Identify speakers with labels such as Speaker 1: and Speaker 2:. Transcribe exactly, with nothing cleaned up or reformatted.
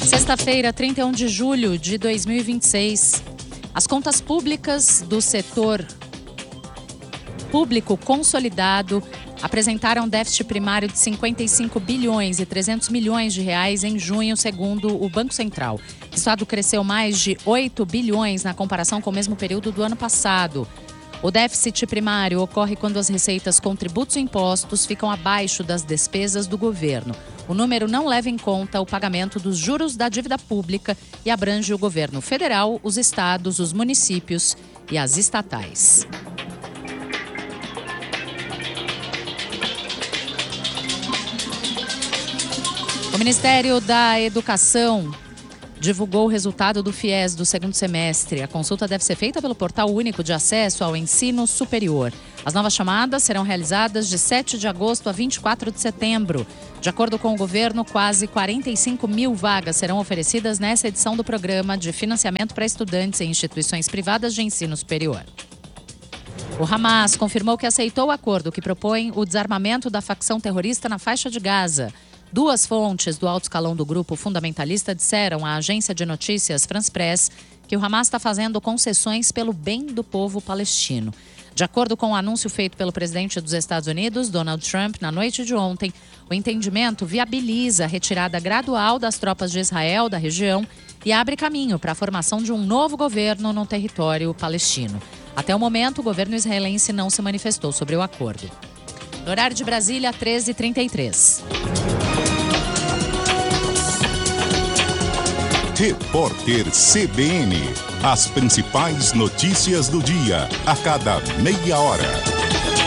Speaker 1: Sexta-feira, trinta e um de julho de dois mil e vinte e seis. As contas públicas do setor público consolidado apresentaram déficit primário de cinquenta e cinco bilhões e trezentos milhões de reais em junho, segundo o Banco Central. O estado cresceu mais de oito bilhões na comparação com o mesmo período do ano passado. O déficit primário ocorre quando as receitas com tributos e impostos ficam abaixo das despesas do governo. O número não leva em conta o pagamento dos juros da dívida pública e abrange o governo federal, os estados, os municípios e as estatais. O Ministério da Educação divulgou o resultado do FIES do segundo semestre. A consulta deve ser feita pelo Portal Único de Acesso ao Ensino Superior. As novas chamadas serão realizadas de sete de agosto a vinte e quatro de setembro. De acordo com o governo, quase quarenta e cinco mil vagas serão oferecidas nessa edição do programa de financiamento para estudantes em instituições privadas de ensino superior. O Hamas confirmou que aceitou o acordo que propõe o desarmamento da facção terrorista na faixa de Gaza. Duas fontes do alto escalão do grupo fundamentalista disseram à agência de notícias France Press que o Hamas está fazendo concessões pelo bem do povo palestino. De acordo com o anúncio feito pelo presidente dos Estados Unidos, Donald Trump, na noite de ontem, o entendimento viabiliza a retirada gradual das tropas de Israel da região e abre caminho para a formação de um novo governo no território palestino. Até o momento, o governo israelense não se manifestou sobre o acordo. No horário de Brasília, treze e trinta e três.
Speaker 2: Repórter C B N. As principais notícias do dia, a cada meia hora.